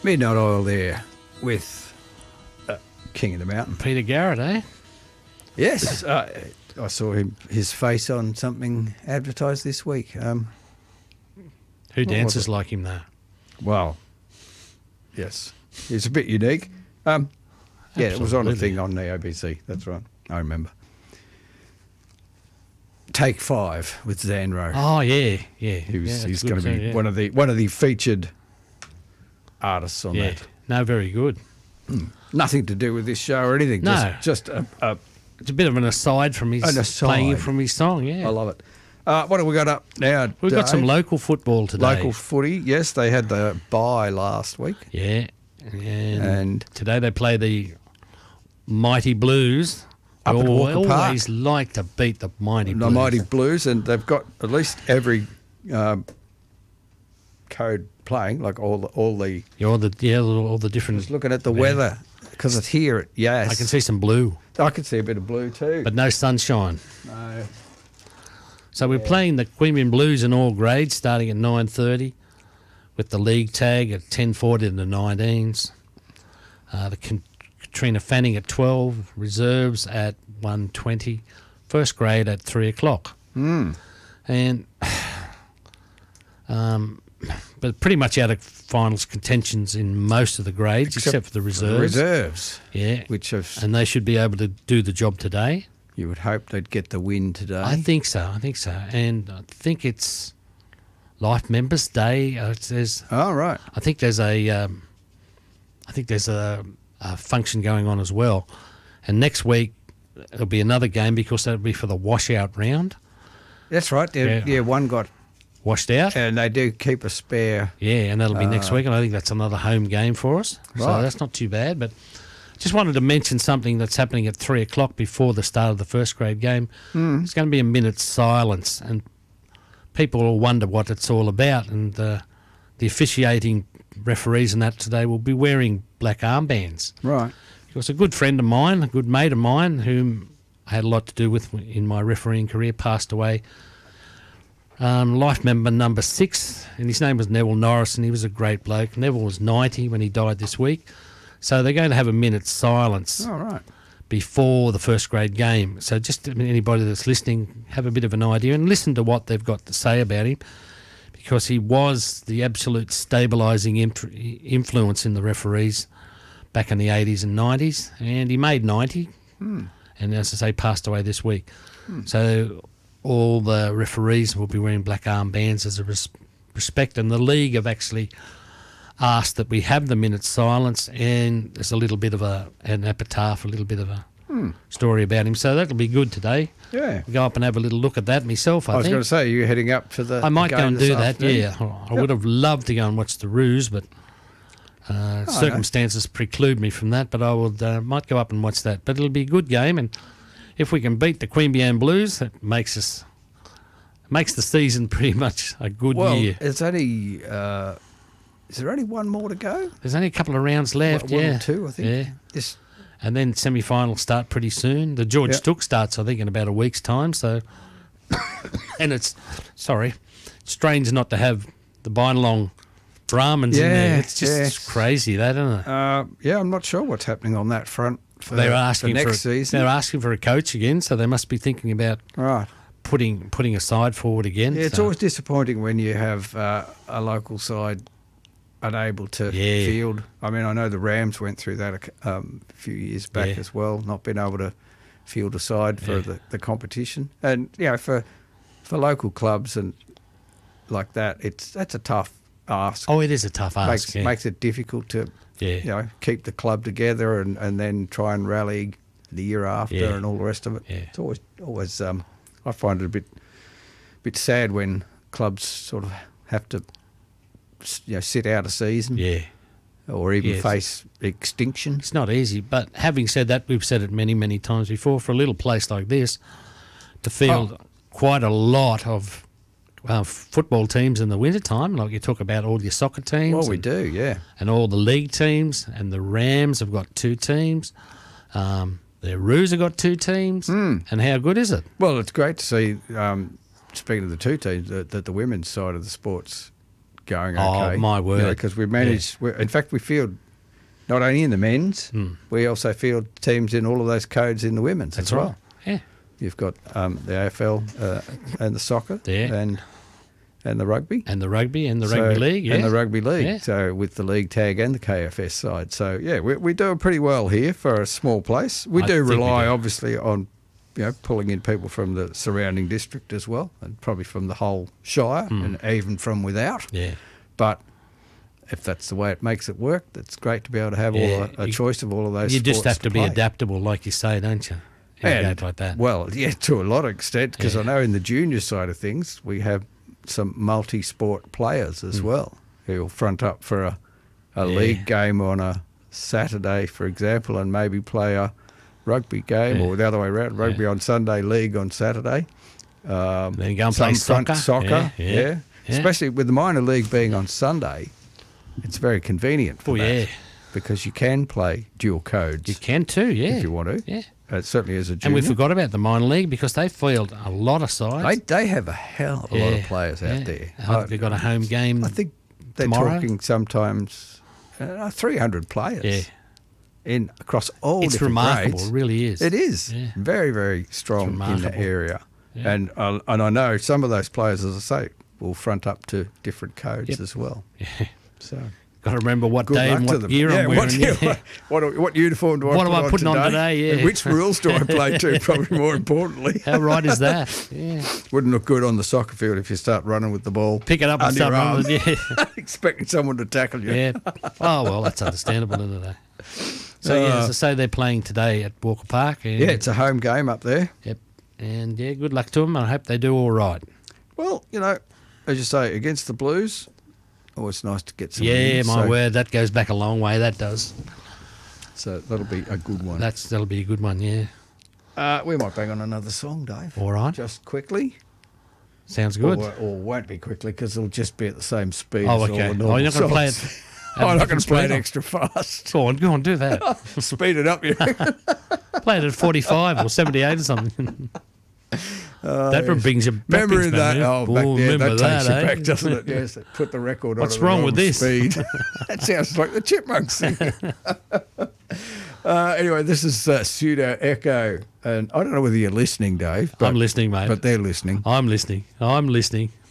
Midnight Oil there with King of the Mountain. Peter Garrett, eh? Yes, I saw his face on something advertised this week. Who dances like him, though? Well, yes, he's a bit unique. Yeah, it was on a thing on the ABC. That's right, I remember. Take 5 with Xanro. Oh yeah. He's going to be one of the featured artists on that. No, very good. Nothing to do with this show or anything. No, just a it's a bit of an aside from his playing from his song. Yeah, I love it. What have we got up now? We've got some local football today. Local footy, yes. They had the bye last week. Yeah, and today they play the Mighty Blues. Up at Walker Park. Always like to beat the Mighty Blues. The Mighty Blues, and they've got at least every code playing, like all the all the different. Just looking at the weather because it's here. Yes, I can see some blue. I can see a bit of blue too, but no sunshine. No. So we're playing the Queanbeyan Blues in all grades, starting at 9:30, with the league tag at 10:40 in the 19s. The Katrina Fanning at 12, reserves at 1:20, first grade at 3 o'clock. And but pretty much out of finals contentions in most of the grades, except for the reserves. Yeah, and they should be able to do the job today. You would hope they'd get the win today. I think so. And I think it's Life Members Day. Right. I think there's a function going on as well. And next week there'll be another game because that'll be for the washout round. That's right. Yeah, one got washed out. And they do keep a spare. Yeah, and that'll be next week. And I think that's another home game for us. Right. So that's not too bad. But just wanted to mention something that's happening at 3 o'clock before the start of the first grade game. It's going to be a minute's silence, and people will wonder what it's all about. And the officiating referees and that today will be wearing black armbands. Right. Because a good friend of mine, a good mate of mine, whom I had a lot to do with in my refereeing career, passed away. Life member number 6, and his name was Neville Norris, and he was a great bloke. Neville was 90 when he died this week. So they're going to have a minute's silence before the first grade game. So just anybody that's listening, have a bit of an idea and listen to what they've got to say about him, because he was the absolute stabilising influence in the referees back in the 80s and 90s, and he made 90, and as I say, passed away this week. So all the referees will be wearing black armbands as a respect, and the league have actually asked that we have the minute's silence, and there's a little bit of an epitaph, a little bit of a story about him. So that'll be good today. Yeah. Go up and have a little look at that myself, I think. I was going to say, you're heading up for the I might game go and do that, afternoon. yeah. I would have loved to go and watch the Roos, but circumstances preclude me from that, but I would might go up and watch that. But it'll be a good game, and if we can beat the Queanbeyan Blues, that makes the season pretty much a good year. It's only... is there only one more to go? There's only a couple of rounds left, one or two, I think. Yeah. And then semi-finals start pretty soon. The George Took starts, I think, in about a week's time. So, and it's strange not to have the Binalong Brahmins in there. It's just crazy, that, isn't it? I'm not sure what's happening on that front for next season. They're asking for a coach again, so they must be thinking about putting a side forward again. Yeah, it's always disappointing when you have a local side unable to field. I mean, I know the Rams went through that a few years back as well, not being able to field a side for the competition. And for local clubs and like that, that's a tough ask. Oh, it is a tough ask. Makes it difficult to keep the club together and then try and rally the year after and all the rest of it. Yeah. It's always I find it a bit sad when clubs sort of have to sit out a season, or even face extinction. It's not easy, but having said that, we've said it many, many times before, for a little place like this to field quite a lot of football teams in the wintertime, like you talk about all your soccer teams. Well, we do, and all the league teams, and the Rams have got 2 teams. The Roos have got 2 teams, and how good is it? Well, it's great to see, speaking of the 2 teams, that the women's side of the sports going okay. Oh, my word. Because we managed, in fact, we field not only in the men's, we also field teams in all of those codes in the women's as well. Yeah. You've got the AFL and the soccer and the rugby. And the rugby and the rugby league, And the rugby league, so with the league tag and the KFS side. So, yeah, we do pretty well here for a small place. We do rely, obviously, on pulling in people from the surrounding district as well, and probably from the whole Shire and even from without. Yeah. But if that's the way it makes it work, it's great to be able to have a choice of all of those. You just have to be play. Adaptable, like you say, don't you? And, like that. Well, yeah, to a lot of extent, because I know in the junior side of things, we have some multi-sport players as well who will front up for a league game on a Saturday, for example, and maybe play a rugby game, or the other way around, rugby on Sunday, league on Saturday. Then go and play soccer. Yeah. Especially with the minor league being on Sunday, it's very convenient for that. Because you can play dual codes. You can too, if you want to. Yeah. Certainly as a junior. And we forgot about the minor league because they field a lot of sides. They have a hell of a lot of players out there. They've got a home game. I think they're talking sometimes 300 players across all different grades. It's remarkable, it really is. It is. Yeah. Very, very strong in the area. Yeah. And I know some of those players, as I say, will front up to different codes as well. Yeah. So got to remember what day and what year I'm wearing. What uniform do I put on putting on today? Yeah. And which rules do I play to, probably more importantly. How right is that? Yeah. Wouldn't look good on the soccer field if you start running with the ball. Pick it up and start running. Expecting someone to tackle you. Yeah. Oh, well, that's understandable, isn't it? So, as I say, they're playing today at Walker Park. And it's a home game up there. Yep. And, good luck to them. I hope they do all right. Well, as you say, against the Blues, it's nice to get some wins, my word, that goes back a long way, that does. So that'll be a good one. That'll be a good one, yeah. We might bang on another song, Dave. All right. Just quickly. Sounds good. Or won't be quickly because it'll just be at the same speed as all the normal you're not going to play it... I'm not going to play it extra fast. Go on, do that. Speed it up, you reckon? Play it at 45 or 78 or something. That brings you back. Remember that? Back there, that takes you back, doesn't it? Yes, put the record on. What's wrong with this? Speed. That sounds like the Chipmunks thing. Anyway, this is Pseudo Echo, and I don't know whether you're listening, Dave. I'm listening, mate. But they're listening. I'm listening.